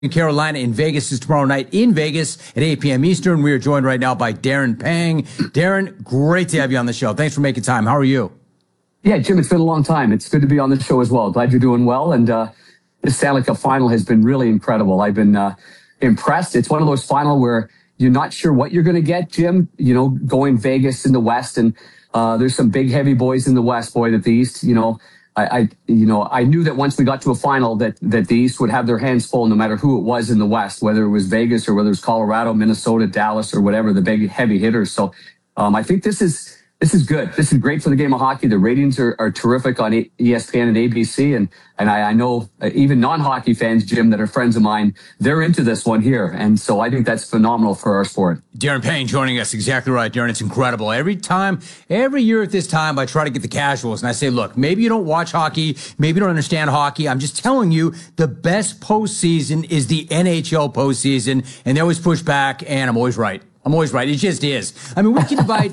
Carolina in Vegas is tomorrow night in Vegas at 8 p.m. Eastern. We are joined right now by Darren Pang. Darren, great to have you on the show. Thanks for making time. How are you? Yeah, Jim, it's been a long time. It's good to be on the show as well. Glad you're doing well. And this Stanley Cup final has been really incredible. I've been impressed. It's one of those final where you're not sure what you're going to get, Jim. You know, going Vegas in the West, and there's some big heavy boys in the West, boy, that the East, I knew that once we got to a final that the East would have their hands full no matter who it was in the West, whether it was Vegas or whether it was Colorado, Minnesota, Dallas, or whatever, the big heavy hitters. So I think this is good. This is great for the game of hockey. The ratings are terrific on ESPN and ABC. And I know even non-hockey fans, Jim, that are friends of mine, they're into this one here. And so I think that's phenomenal for our sport. Darren Pang joining us. Exactly right, Darren. It's incredible. Every year at this time, I try to get the casuals and I say, look, maybe you don't watch hockey. Maybe you don't understand hockey. I'm just telling you the best postseason is the NHL postseason. And they always push back, and I'm always right. I'm always right. It just is. I mean,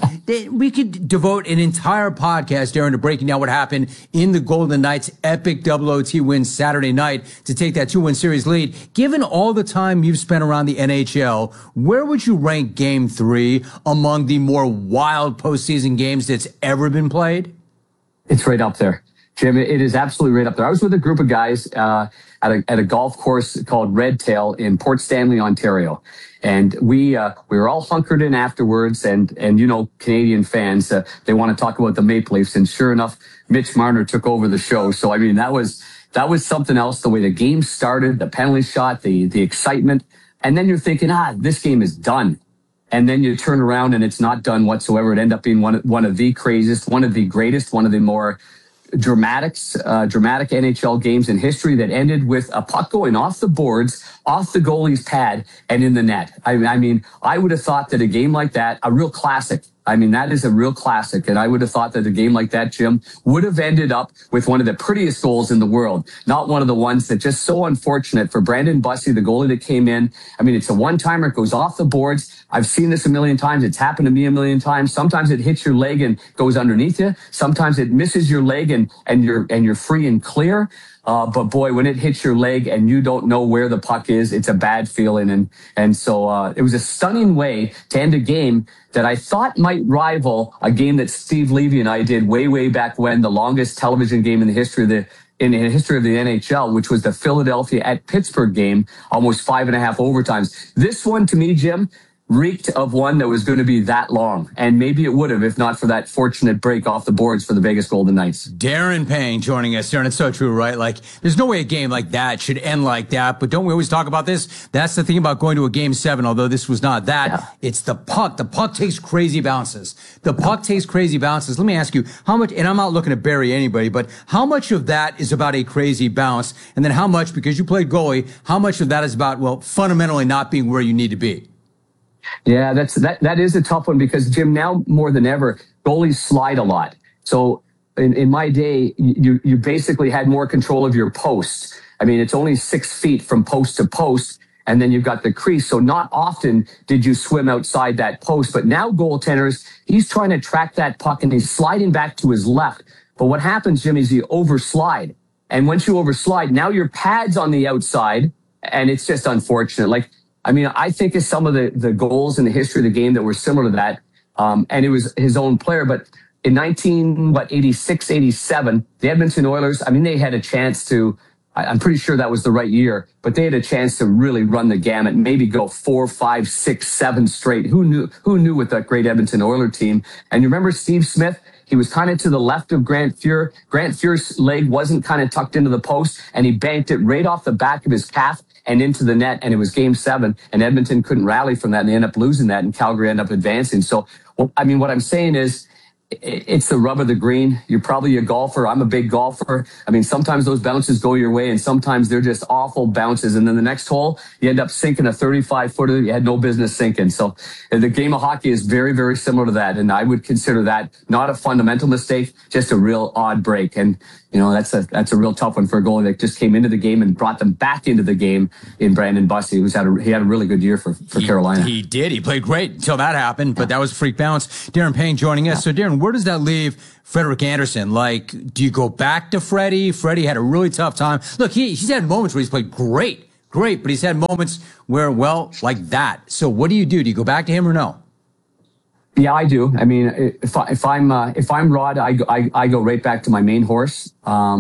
we could devote an entire podcast, Darren, to breaking down what happened in the Golden Knights' epic double OT win Saturday night to take that 2-1 series lead. Given all the time you've spent around the NHL, where would you rank Game 3 among the more wild postseason games that's ever been played? It's right up there, Jim. It is absolutely right up there. I was with a group of guys at a golf course called Red Tail in Port Stanley, Ontario. And we were all hunkered in afterwards, and Canadian fans, they want to talk about the Maple Leafs, and sure enough, Mitch Marner took over the show. So I mean, that was something else. The way the game started, the penalty shot, the excitement, and then you're thinking, this game is done, and then you turn around and it's not done whatsoever. It ended up being one of the craziest, one of the greatest, one of the more dramatic NHL games in history that ended with a puck going off the boards, off the goalie's pad, and in the net. I mean, I would have thought that a game like that, a real classic, that is a real classic. And I would have thought that a game like that, Jim, would have ended up with one of the prettiest goals in the world, not one of the ones that just so unfortunate for Brandon Bussi, the goalie that came in. I mean, it's a one-timer. It goes off the boards. I've seen this a million times. It's happened to me a million times. Sometimes it hits your leg and goes underneath you. Sometimes it misses your leg and you're free and clear. But boy, when it hits your leg and you don't know where the puck is, it's a bad feeling. And so it was a stunning way to end a game that I thought might rival a game that Steve Levy and I did way back when, the longest television game in the history of the NHL, which was the Philadelphia at Pittsburgh game, almost 5.5 overtimes. This one, to me, Jim, reeked of one that was going to be that long. And maybe it would have, if not for that fortunate break off the boards for the Vegas Golden Knights. Darren Pang joining us. Darren, it's so true, right? Like, there's no way a game like that should end like that. But don't we always talk about this? That's the thing about going to a Game 7, although this was not that. Yeah. It's the puck. The puck takes crazy bounces. Let me ask you, how much, and I'm not looking to bury anybody, but how much of that is about a crazy bounce? And then how much, because you played goalie, how much of that is about, well, fundamentally not being where you need to be? Yeah, that is a tough one because, Jim, now more than ever, goalies slide a lot. So in my day, you basically had more control of your post. I mean, it's only 6 feet from post to post, and then you've got the crease. So not often did you swim outside that post. But now goaltenders, he's trying to track that puck, and he's sliding back to his left. But what happens, Jim, is you overslide. And once you overslide, now your pad's on the outside, and it's just unfortunate. I think of some of the goals in the history of the game that were similar to that. And it was his own player. But in 86, 87, the Edmonton Oilers, they had a chance to, I'm pretty sure that was the right year, but they had a chance to really run the gamut, maybe go 4, 5, 6, 7 straight. Who knew with that great Edmonton Oilers team? And you remember Steve Smith? He was kind of to the left of Grant Fuhr. Grant Fuhr's leg wasn't kind of tucked into the post, and he banked it right off the back of his calf and into the net, and it was Game 7, and Edmonton couldn't rally from that, and they ended up losing that, and Calgary ended up advancing. So, what I'm saying is, it's the rub of the green. You're probably a golfer. I'm a big golfer. Sometimes those bounces go your way, and sometimes they're just awful bounces. And then the next hole, you end up sinking a 35-footer you had no business sinking. So the game of hockey is very, very similar to that. And I would consider that not a fundamental mistake, just a real odd break. And that's a real tough one for a goalie that just came into the game and brought them back into the game in Brandon Bussi, he had a really good year for Carolina. He did. He played great until that happened, but that was a freak bounce. Darren Pang joining us. So, Darren, where does that leave Frederik Andersen? Do you go back to Freddie? Freddie had a really tough time. Look, he's had moments where he's played great. great, but he's had moments where, well, like that. So what do you do? Do you go back to him or no? Yeah, I do. I mean, if I'm Rod, I go right back to my main horse.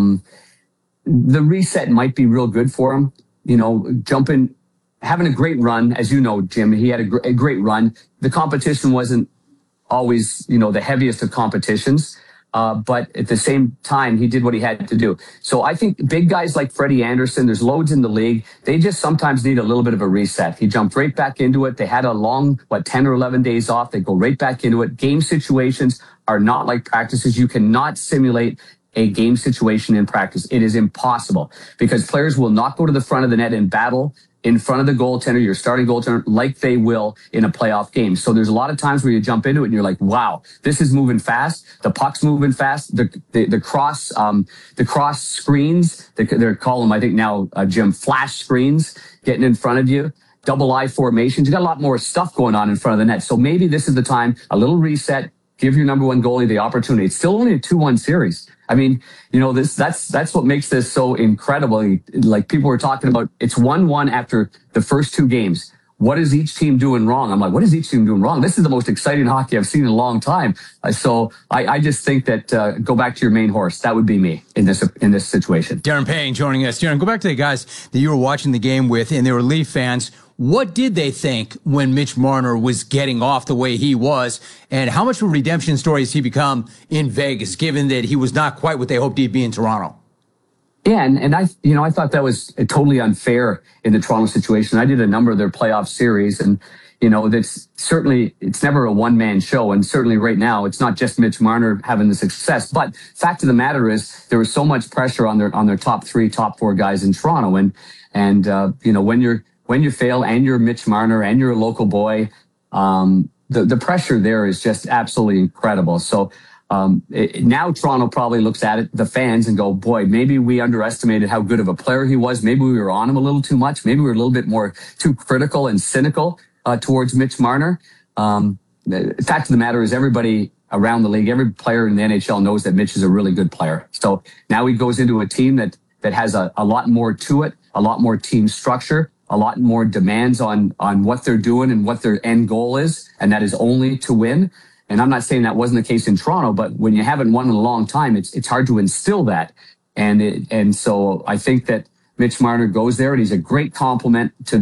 The reset might be real good for him. Jumping, having a great run, as you know, Jim. He had a great run. The competition wasn't always, the heaviest of competitions. But at the same time, he did what he had to do. So I think big guys like Freddie Anderson, there's loads in the league. They just sometimes need a little bit of a reset. He jumped right back into it. They had a long, 10 or 11 days off. They go right back into it. Game situations are not like practices. You cannot simulate a game situation in practice. It is impossible because players will not go to the front of the net and battle in front of the goaltender, your starting goaltender, like they will in a playoff game. So there's a lot of times where you jump into it and you're like, wow, this is moving fast. The puck's moving fast. The cross screens, they're calling them, I think now, Jim, flash screens getting in front of you. Double I formations. You got a lot more stuff going on in front of the net. So maybe this is the time, a little reset, give your number one goalie the opportunity. It's still only a 2-1 series. I mean, that's what makes this so incredible. Like people were talking about, it's 1-1 after the first two games. What is each team doing wrong? I'm like, what is each team doing wrong? This is the most exciting hockey I've seen in a long time. So I just think that go back to your main horse. That would be me in this situation. Darren Pang joining us. Darren, go back to the guys that you were watching the game with, and they were Leaf fans. What did they think when Mitch Marner was getting off the way he was? And how much of a redemption story has he become in Vegas, given that he was not quite what they hoped he'd be in Toronto? Yeah, and I thought that was totally unfair in the Toronto situation. I did a number of their playoff series, and that's certainly, it's never a one-man show, and certainly right now it's not just Mitch Marner having the success. But fact of the matter is, there was so much pressure on their top 3, top 4 guys in Toronto, and when you fail and you're Mitch Marner and you're a local boy, the pressure there is just absolutely incredible. So now Toronto probably looks at it, the fans, and go, boy, maybe we underestimated how good of a player he was. Maybe we were on him a little too much. Maybe we were a little bit more too critical and cynical towards Mitch Marner. The fact of the matter is everybody around the league, every player in the NHL knows that Mitch is a really good player. So now he goes into a team that has a lot more to it, a lot more team structure, a lot more demands on what they're doing and what their end goal is, and that is only to win. And I'm not saying that wasn't the case in Toronto, but when you haven't won in a long time, it's hard to instill that. And so I think that Mitch Marner goes there, and he's a great compliment to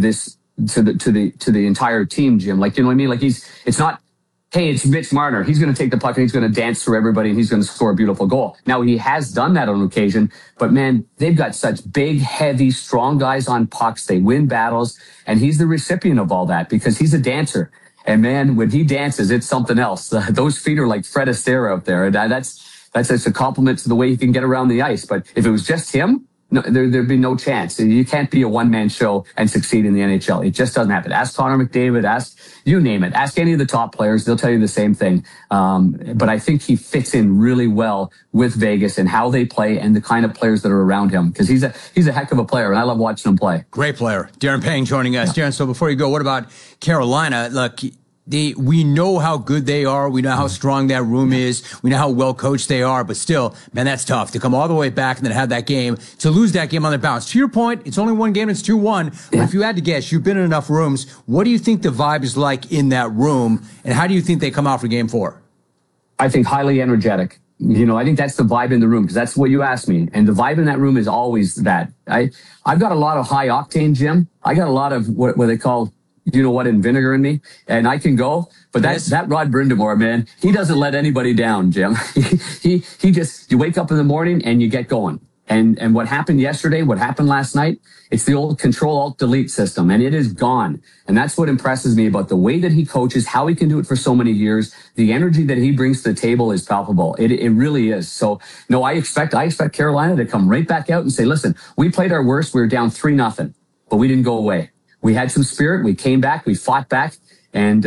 the entire team, Jim. Like, you know what I mean? Like it's not, hey, it's Mitch Marner. He's going to take the puck and he's going to dance through everybody and he's going to score a beautiful goal. Now, he has done that on occasion, but man, they've got such big, heavy, strong guys on pucks. They win battles, and he's the recipient of all that because he's a dancer. And man, when he dances, it's something else. Those feet are like Fred Astaire out there. And that's a compliment to the way he can get around the ice. But if it was just him, no, there'd be no chance. You can't be a one-man show and succeed in the NHL. It just doesn't happen. Ask Connor McDavid, ask you name it. Ask any of the top players. They'll tell you the same thing. But I think he fits in really well with Vegas and how they play and the kind of players that are around him, because he's a heck of a player, and I love watching him play. Great player. Darren Pang joining us. Yeah. Darren, so before you go, what about Carolina? Look, we know how good they are. We know how strong that room is. We know how well coached they are, but still, man, that's tough to come all the way back and then have that game, to lose that game on their bounce. To your point, it's only one game. It's 2-1. But if you had to guess, you've been in enough rooms. What do you think the vibe is like in that room? And how do you think they come out for game 4? I think highly energetic. I think that's the vibe in the room, because that's what you asked me. And the vibe in that room is always that. I've got a lot of high octane, Jim. I got a lot of what they call, in vinegar in me, and I can go. But that Rod Brind'Amour, man, he doesn't let anybody down, Jim. he just, you wake up in the morning and you get going. And what happened yesterday, what happened last night, it's the old Control-Alt-Delete system, and it is gone. And that's what impresses me about the way that he coaches, how he can do it for so many years. The energy that he brings to the table is palpable. It really is. So, no, I expect Carolina to come right back out and say, listen, we played our worst. We were down 3-0, but we didn't go away. We had some spirit. We came back. We fought back. And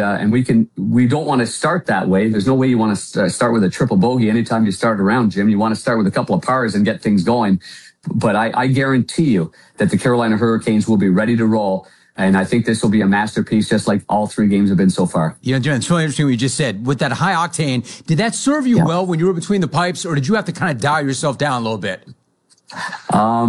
we don't want to start that way. There's no way you want to start with a triple bogey anytime you start around, Jim. You want to start with a couple of pars and get things going. But I guarantee you that the Carolina Hurricanes will be ready to roll. And I think this will be a masterpiece, just like all 3 games have been so far. Jen, it's really interesting what you just said. With that high octane, did that serve you well when you were between the pipes, or did you have to kind of dial yourself down a little bit?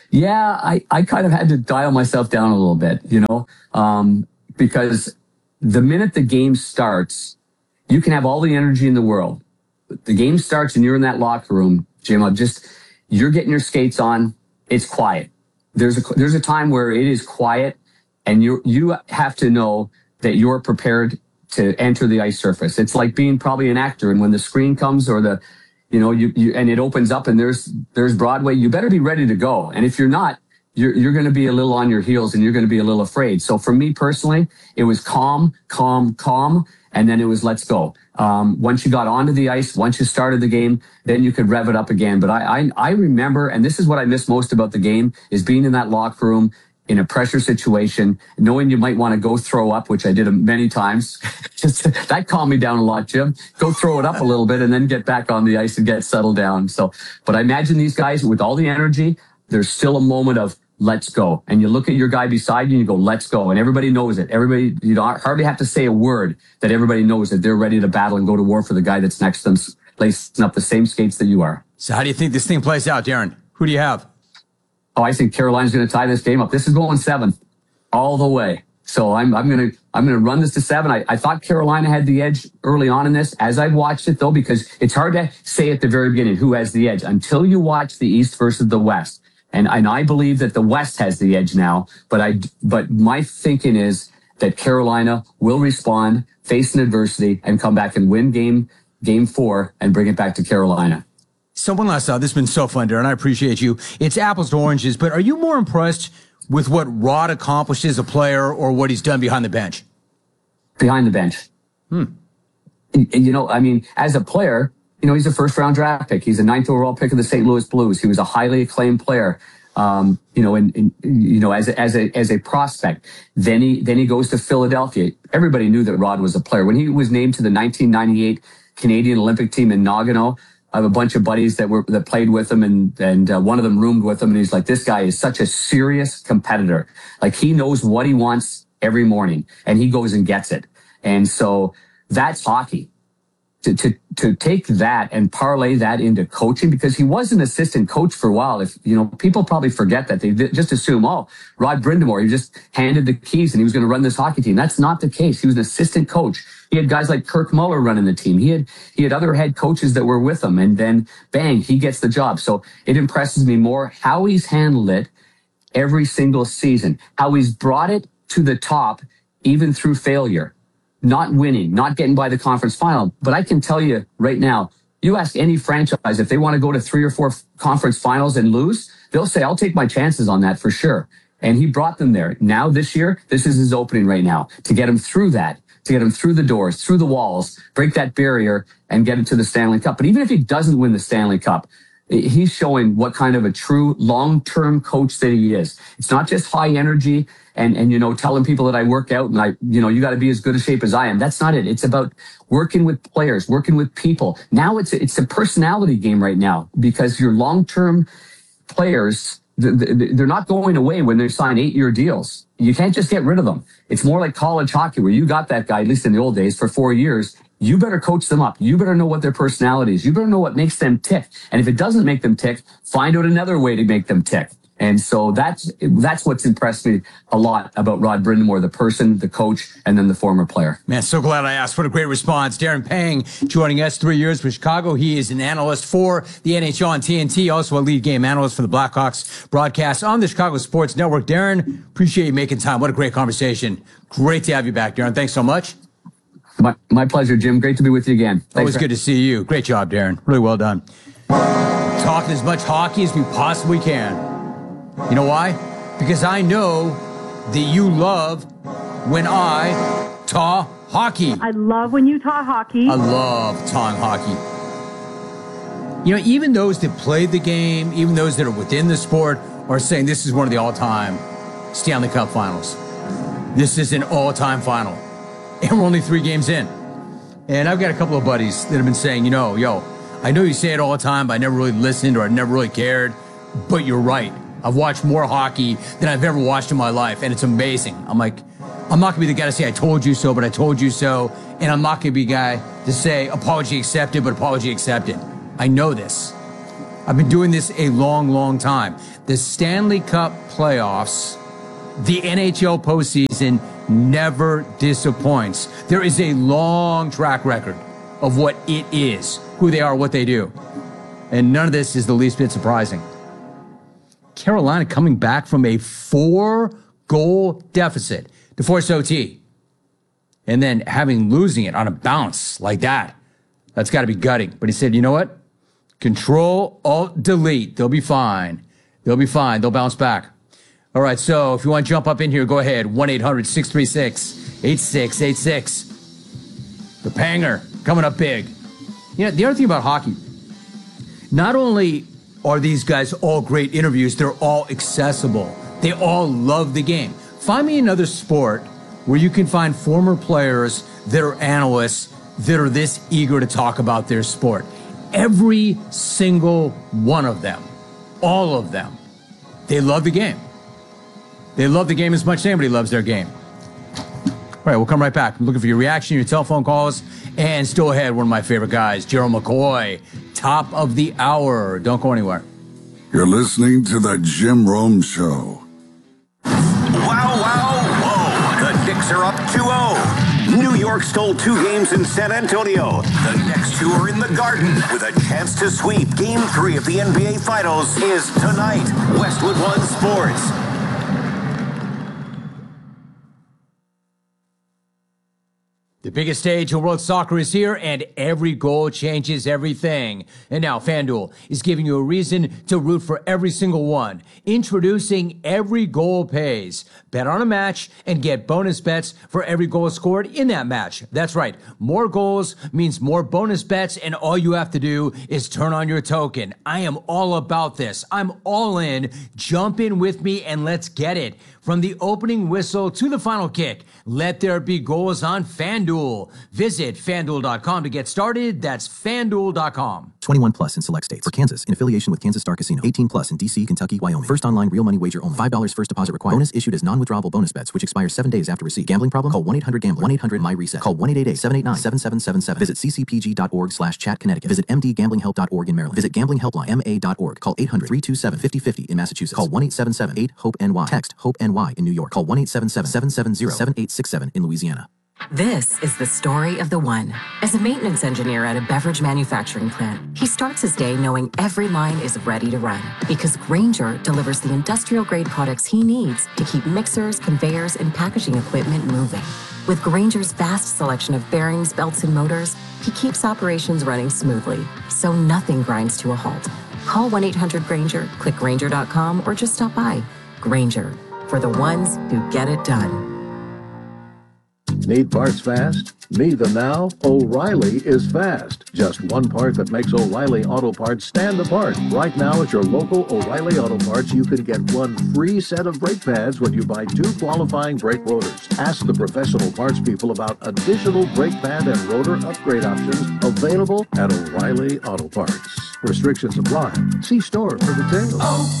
Yeah, I kind of had to dial myself down a little bit, because the minute the game starts, you can have all the energy in the world. The game starts and you're in that locker room, Jim. You're getting your skates on. It's quiet. There's a time where it is quiet, and you have to know that you're prepared to enter the ice surface. It's like being probably an actor, and when the screen comes or and it opens up and there's Broadway, you better be ready to go. And if you're not, you're going to be a little on your heels and you're going to be a little afraid. So for me personally, it was calm, calm, calm. And then it was, let's go. Once you got onto the ice, once you started the game, then you could rev it up again. But I remember, and this is what I miss most about the game, is being in that locker room in a pressure situation, knowing you might want to go throw up, which I did many times. Just that calmed me down a lot, Jim. Go throw it up a little bit and then get back on the ice and get settled down. So, but I imagine these guys with all the energy, there's still a moment of let's go. And you look at your guy beside you and you go, let's go. And everybody knows it. Everybody, you don't hardly have to say a word that everybody knows that they're ready to battle and go to war for the guy that's next to them, lacing up the same skates that you are. So how do you think this thing plays out, Darren? Who do you have? Oh, I think Carolina's going to tie this game up. This is going 7 all the way. So I'm going to run this to 7. I thought Carolina had the edge early on in this. As I watched it though, because it's hard to say at the very beginning who has the edge until you watch the East versus the West. And I believe that the West has the edge now, but my thinking is that Carolina will respond, face an adversity, and come back and win game 4 and bring it back to Carolina. So one last thought. This has been so fun, Darren. I appreciate you. It's apples to oranges, but are you more impressed with what Rod accomplished as a player or what he's done behind the bench? Behind the bench. As a player, he's a first-round draft pick. He's a 9th overall pick of the St. Louis Blues. He was a highly acclaimed player, as a prospect. Then he goes to Philadelphia. Everybody knew that Rod was a player. When he was named to the 1998 Canadian Olympic team in Nagano, I have a bunch of buddies that played with him, and one of them roomed with him, and he's like, this guy is such a serious competitor. Like, he knows what he wants every morning, and he goes and gets it. And so that's hockey. To take that and parlay that into coaching, because he was an assistant coach for a while. If people probably forget that, they just assume, oh, Rod Brind'Amour, he just handed the keys and he was going to run this hockey team. That's not the case. He was an assistant coach. He had guys like Kirk Muller running the team. He had other head coaches that were with him, and then bang, he gets the job. So it impresses me more how he's handled it every single season, how he's brought it to the top, even through failure. Not winning, not getting by the conference final. But I can tell you right now, you ask any franchise if they want to go to 3 or 4 conference finals and lose, they'll say, I'll take my chances on that for sure. And he brought them there. Now this year, this is his opening right now to get him through that, to get him through the doors, through the walls, break that barrier and get him to the Stanley Cup. But even if he doesn't win the Stanley Cup, he's showing what kind of a true long-term coach that he is. It's not just high energy and telling people that I work out and you got to be as good a shape as I am. That's not it. It's about working with players, working with people. Now it's a personality game right now, because your long-term players, they're not going away when they sign 8-year deals. You can't just get rid of them. It's more like college hockey, where you got that guy, at least in the old days, for 4 years. You better coach them up. You better know what their personality is. You better know what makes them tick. And if it doesn't make them tick, find out another way to make them tick. And so that's what's impressed me a lot about Rod Brind'Amour, the person, the coach, and then the former player. Man, so glad I asked. What a great response. Darren Pang joining us, 3 years with Chicago. He is an analyst for the NHL on TNT, also a lead game analyst for the Blackhawks broadcast on the Chicago Sports Network. Darren, appreciate you making time. What a great conversation. Great to have you back, Darren. Thanks so much. My pleasure, Jim. Great to be with you again. Thanks. Always good to see you. Great job, Darren. Really well done. Talking as much hockey as we possibly can. You know why? Because I know that you love when I talk hockey. I love when you talk hockey. I love talking hockey. Even those that play the game, even those that are within the sport, are saying this is one of the all-time Stanley Cup finals. This is an all-time final. And we're only 3 games in. And I've got a couple of buddies that have been saying, I know you say it all the time, but I never really listened or I never really cared. But you're right. I've watched more hockey than I've ever watched in my life, and it's amazing. I'm like, I'm not going to be the guy to say I told you so, but I told you so. And I'm not going to be the guy to say apology accepted, but apology accepted. I know this. I've been doing this a long, long time. The Stanley Cup playoffs, the NHL postseason never disappoints. There is a long track record of what it is, who they are, what they do. And none of this is the least bit surprising. Carolina coming back from a 4-goal deficit to force OT. And then losing it on a bounce like that. That's got to be gutting. But he said, you know what? Control, Alt, Delete. They'll be fine. They'll be fine. They'll bounce back. All right, so if you want to jump up in here, go ahead. 1-800-636-8686. The Panger coming up big. You know, the other thing about hockey, not only are these guys all great interviews, they're all accessible. They all love the game. Find me another sport where you can find former players that are analysts that are this eager to talk about their sport. Every single one of them, all of them, they love the game. They love the game as much as anybody loves their game. All right, we'll come right back. I'm looking for your reaction, your telephone calls, and still ahead, one of my favorite guys, Gerald McCoy, top of the hour. Don't go anywhere. You're listening to the Jim Rome Show. Wow, wow, whoa. The Knicks are up 2-0. New York stole 2 games in San Antonio. The next 2 are in the Garden with a chance to sweep. Game 3 of the NBA Finals is tonight. Westwood One Sports. The biggest stage in world soccer is here, and every goal changes everything. And now FanDuel is giving you a reason to root for every single one. Introducing Every Goal Pays. Bet on a match and get bonus bets for every goal scored in that match. That's right. More goals means more bonus bets, and all you have to do is turn on your token. I am all about this. I'm all in. Jump in with me and let's get it. From the opening whistle to the final kick, let there be goals on FanDuel. Visit FanDuel.com to get started. That's FanDuel.com. 21 plus in select states. For Kansas, in affiliation with Kansas Star Casino. 18 plus in D.C., Kentucky, Wyoming. First online real money wager only. $5 first deposit required. Bonus issued as non-withdrawable bonus bets, which expire 7 days after receipt. Gambling problem? Call 1-800-GAMBLER. 1-800-MY-RESET. Call 1-888-789-7777. Visit ccpg.org/chat Connecticut. Visit mdgamblinghelp.org in Maryland. Visit gamblinghelplinema.org. Call 800-327-5050 in Massachusetts. Call 1-877-8-HOPE-NY. Text HOPE-NY in New York. Call 1-877-770-7867 in Louisiana. This is the story of the one. As a maintenance engineer at a beverage manufacturing plant, he starts his day knowing every line is ready to run because Grainger delivers the industrial-grade products he needs to keep mixers, conveyors, and packaging equipment moving. With Grainger's vast selection of bearings, belts, and motors, he keeps operations running smoothly, so nothing grinds to a halt. Call 1-800-GRAINGER, click Grainger.com, or just stop by. Grainger, for the ones who get it done. Need parts fast? Need them now? O'Reilly is fast. Just one part that makes O'Reilly Auto Parts stand apart. Right now at your local O'Reilly Auto Parts, you can get 1 free set of brake pads when you buy 2 qualifying brake rotors. Ask the professional parts people about additional brake pad and rotor upgrade options available at O'Reilly Auto Parts. Restrictions apply. See store for details.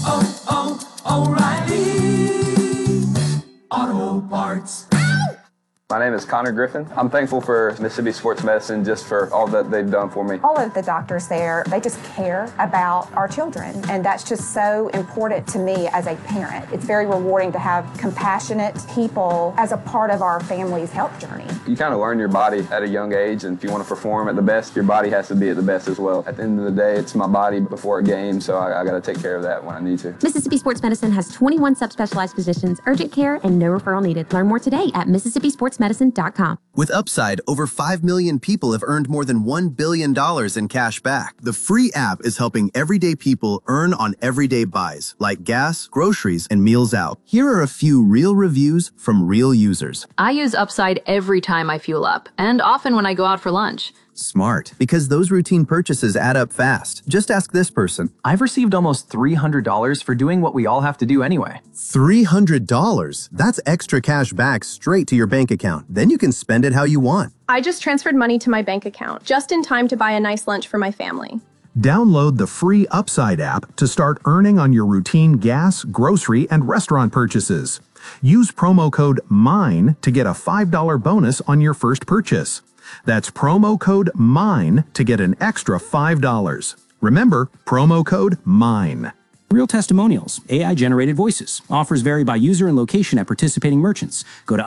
O'Reilly Auto Parts. My name is Connor Griffin. I'm thankful for Mississippi Sports Medicine just for all that they've done for me. All of the doctors there, they just care about our children, and that's just so important to me as a parent. It's very rewarding to have compassionate people as a part of our family's health journey. You kind of learn your body at a young age, and if you want to perform at the best, your body has to be at the best as well. At the end of the day, it's my body before a game, so I got to take care of that when I need to. Mississippi Sports Medicine has 21 subspecialized physicians, urgent care, and no referral needed. Learn more today at MississippiSportsMedicine.com. With Upside, over 5 million people have earned more than $1 billion in cash back. The free app is helping everyday people earn on everyday buys, like gas, groceries, and meals out. Here are a few real reviews from real users. I use Upside every time I fuel up, and often when I go out for lunch. Smart, because those routine purchases add up fast. Just ask this person. I've received almost $300 for doing what we all have to do anyway. $300? That's extra cash back straight to your bank account. Then you can spend it how you want. I just transferred money to my bank account, just in time to buy a nice lunch for my family. Download the free Upside app to start earning on your routine gas, grocery, and restaurant purchases. Use promo code MINE to get a $5 bonus on your first purchase. That's promo code MINE to get an extra $5. Remember, promo code MINE. Real testimonials, AI-generated voices. Offers vary by user and location at participating merchants. Go to